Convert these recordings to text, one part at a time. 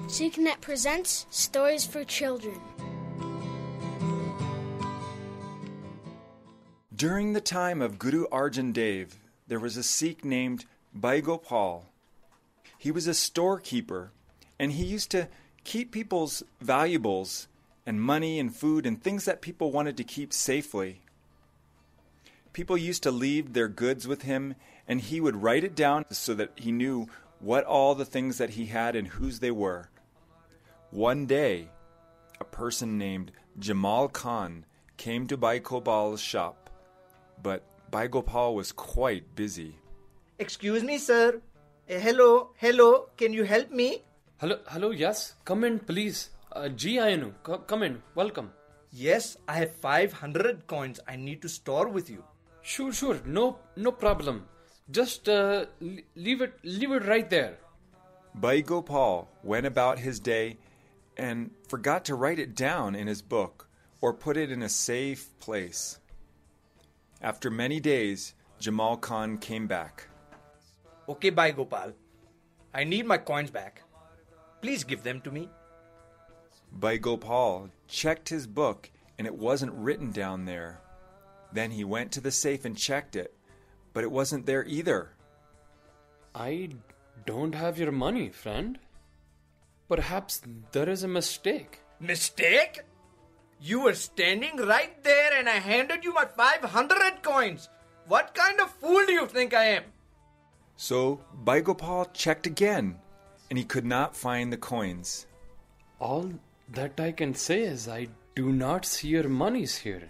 SeekNet presents Stories for Children. During the time of Guru Arjan Dev, there was a Sikh named Bhai Gopal. He was a storekeeper, and he used to keep people's valuables and money and food and things that people wanted to keep safely. People used to leave their goods with him, and he would write it down so that he knew what all the things that he had and whose they were. One day, a person named Jamal Khan came to Bhai Gopal's shop, but Bhai Gopal was quite busy. Excuse me, sir. Hello, can you help me? Hello, yes. Come in, please. Ji Ayanu, come in. Welcome. Yes, I have 500 coins I need to store with you. Sure. No problem. Just leave it right there. Bhai Gopal went about his day and forgot to write it down in his book or put it in a safe place. After many days, Jamal Khan came back. Okay, Bhai Gopal. I need my coins back. Please give them to me. Bhai Gopal checked his book and it wasn't written down there. Then he went to the safe and checked it, but it wasn't there either. I don't have your money, friend. Perhaps there is a mistake. Mistake? You were standing right there and I handed you my 500 coins. What kind of fool do you think I am? So Bhai Gopal checked again, and he could not find the coins. All that I can say is I do not see your monies here.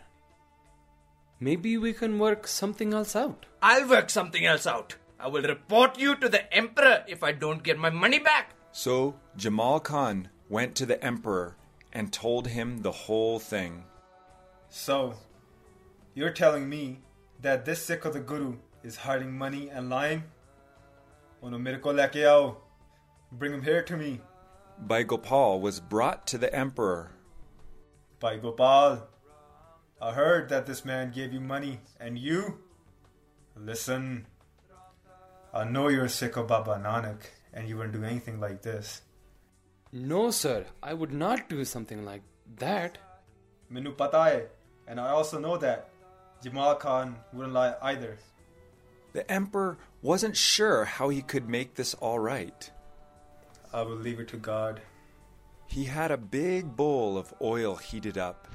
Maybe we can work something else out. I'll work something else out. I will report you to the emperor if I don't get my money back. So Jamal Khan went to the emperor and told him the whole thing. So, you're telling me that this Sikh of the Guru is hiding money and lying? Uno mere ko leke aao. Bring him here to me. Bhai Gopal was brought to the emperor. Bhai Gopal, I heard that this man gave you money, and you? Listen, I know you're a Sikh of Baba Nanak, and you wouldn't do anything like this. No, sir. I would not do something like that. Mainu pata hai, and I also know that Jamal Khan wouldn't lie either. The emperor wasn't sure how he could make this all right. I will leave it to God. He had a big bowl of oil heated up.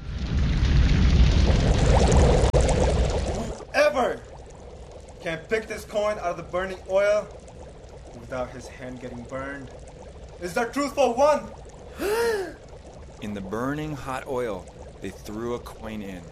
Whoever can pick this coin out of the burning oil without his hand getting burned is the truthful one. In the burning hot oil, they threw a coin in.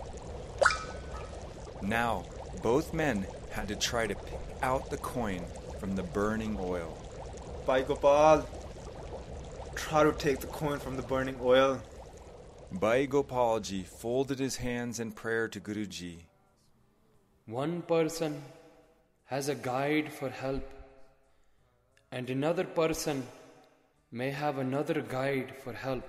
Now, both men had to try to pick out the coin from the burning oil. Bhai Gopal, try to take the coin from the burning oil. Bhai Gopalji folded his hands in prayer to Guruji. One person has a guide for help, and another person may have another guide for help.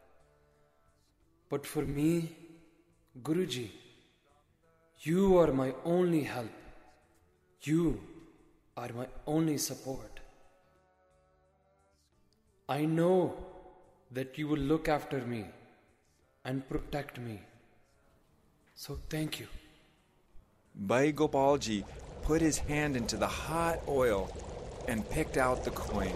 But for me, Guruji, you are my only help. You are my only support. I know that you will look after me and protect me. So thank you. Bhai Gopalji put his hand into the hot oil and picked out the coin.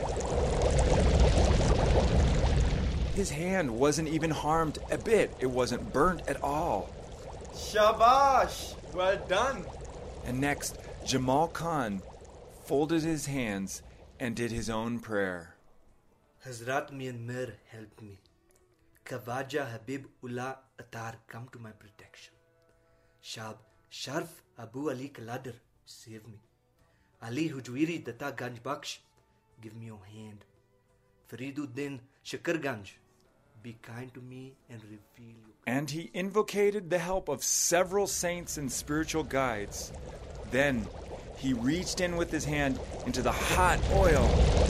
His hand wasn't even harmed a bit. It wasn't burnt at all. Shabash! Well done! And next, Jamal Khan folded his hands and did his own prayer. Hazrat Myanmar help me. Khawaja Habib Ullah Attar come to my protection. Shab Sharf Abu Ali Kaladar save me. Ali Hujwiri Data Ganj Baksh give me your hand. Fariduddin Shakarganj be kind to me and reveal you. And he invocated the help of several saints and spiritual guides. Then he reached in with his hand into the hot oil.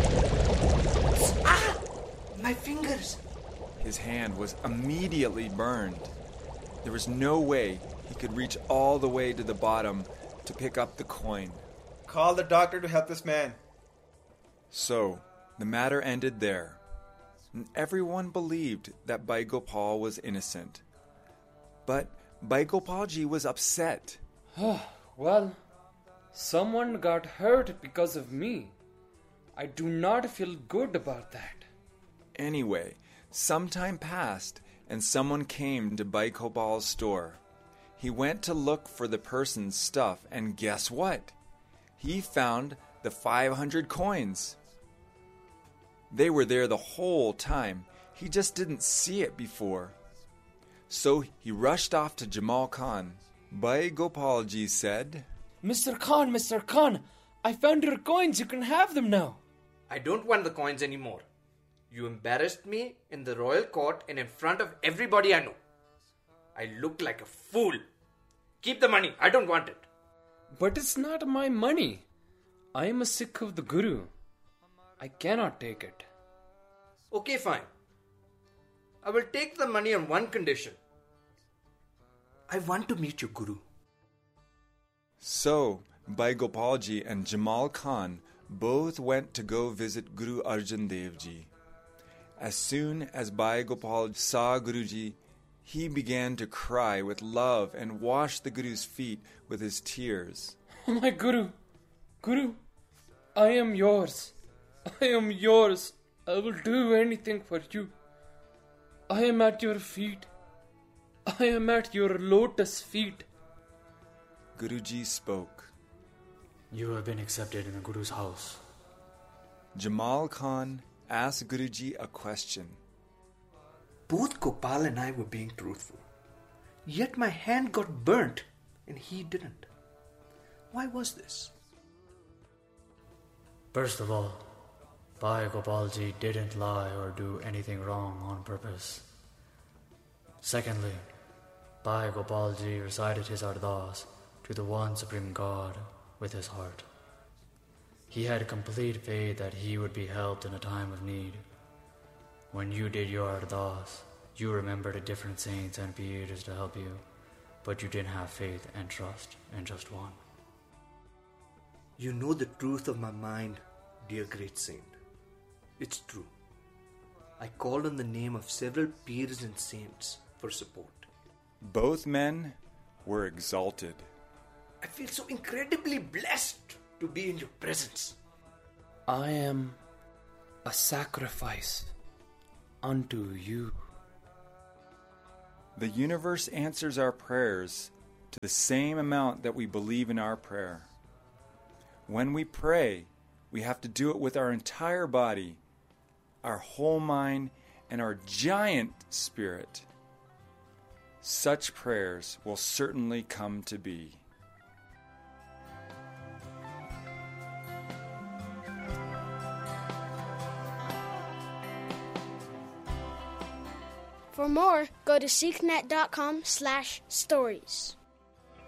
Ah! My fingers! His hand was immediately burned. There was no way he could reach all the way to the bottom to pick up the coin. Call the doctor to help this man. So, the matter ended there. and everyone believed that Bhai Gopal was innocent. But Bhai Gopalji was upset. Well, someone got hurt because of me. I do not feel good about that. Anyway, some time passed and someone came to Bhai Gopal's store. He went to look for the person's stuff, and guess what? He found the 500 coins. They were there the whole time. He just didn't see it before. So he rushed off to Jamal Khan. Bhai Gopalji said, Mr. Khan, I found your coins. You can have them now. I don't want the coins anymore. You embarrassed me in the royal court and in front of everybody I know. I look like a fool. Keep the money. I don't want it. But it's not my money. I am a Sikh of the Guru. I cannot take it. Okay, fine. I will take the money on one condition. I want to meet your Guru. So Bhai Gopalji and Jamal Khan both went to go visit Guru Arjan Dev Ji. As soon as Bhai Gopal saw Guruji, he began to cry with love and washed the Guru's feet with his tears. Oh my Guru, I am yours. I am yours. I will do anything for you. I am at your feet. I am at your lotus feet. Guruji spoke. You have been accepted in the Guru's house. Jamal Khan asked Guruji a question. Both Gopal and I were being truthful. Yet my hand got burnt and he didn't. Why was this? First of all, Bhai Gopalji didn't lie or do anything wrong on purpose. Secondly, Bhai Gopalji recited his ardas to the one supreme God with his heart. He had complete faith that he would be helped in a time of need. When you did your ardas, you remembered the different saints and peers to help you, but you didn't have faith and trust in just one. You know the truth of my mind, dear great saint. It's true. I called on the name of several peers and saints for support. Both men were exalted. I feel so incredibly blessed to be in your presence. I am a sacrifice unto you. The universe answers our prayers to the same amount that we believe in our prayer. When we pray, we have to do it with our entire body, our whole mind, and our giant spirit. Such prayers will certainly come to be. For more, go to seeknet.com/stories.